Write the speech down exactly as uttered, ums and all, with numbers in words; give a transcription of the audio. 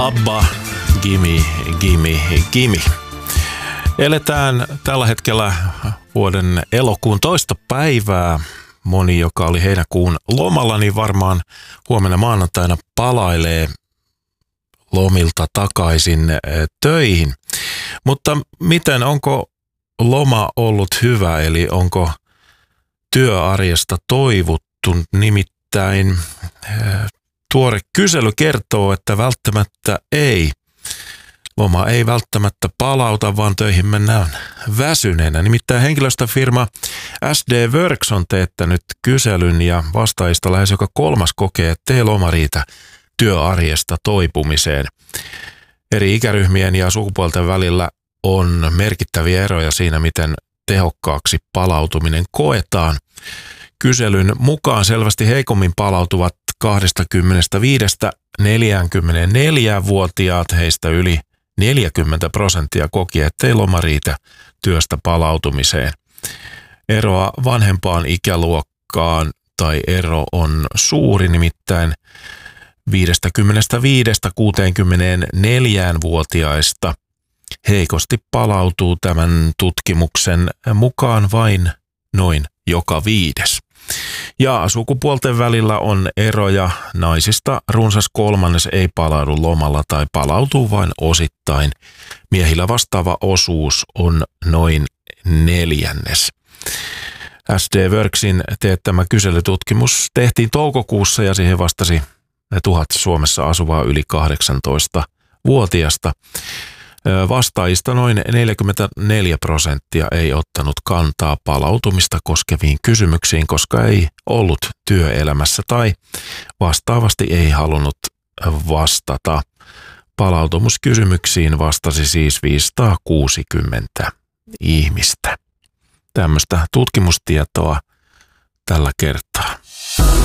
Abba, gimme, gimme, gimme. Eletään tällä hetkellä vuoden elokuun toista päivää. Moni, joka oli heinäkuun lomalla, niin varmaan huomenna maanantaina palailee lomilta takaisin töihin. Mutta miten, onko loma ollut hyvä, eli onko työarjesta toivuttu? Nimittäin tuore kysely kertoo, että välttämättä ei. Loma ei välttämättä palauta, vaan töihin mennään väsyneenä. Nimittäin henkilöstöfirma S D Works on teettänyt kyselyn ja vastaajista lähes joka kolmas kokee, että ei loma riitä työarjesta toipumiseen. Eri ikäryhmien ja sukupuolten välillä on merkittäviä eroja siinä, miten tehokkaaksi palautuminen koetaan. Kyselyn mukaan selvästi heikommin palautuvat kaksikymmentäviisi–neljäkymmentäneljä-vuotiaat, heistä yli neljäkymmentä prosenttia koki, ettei loma riitä työstä palautumiseen. Eroa vanhempaan ikäluokkaan tai ero on suuri, nimittäin viisikymmentäviisi–kuusikymmentäneljä-vuotiaista heikosti palautuu tämän tutkimuksen mukaan vain noin joka viides. Ja sukupuolten välillä on eroja. Naisista runsas kolmannes ei palaudu lomalla tai palautuu vain osittain. Miehillä vastaava osuus on noin neljännes. S D Worksin teettämä kyselytutkimus tehtiin toukokuussa ja siihen vastasi tuhat Suomessa asuvaa yli kahdeksantoistavuotiasta. Vastaajista noin neljäkymmentäneljä prosenttia ei ottanut kantaa palautumista koskeviin kysymyksiin, koska ei ollut työelämässä tai vastaavasti ei halunnut vastata. Palautumiskysymyksiin vastasi siis viisisataakuusikymmentä ihmistä. Tämmöistä tutkimustietoa tällä kertaa.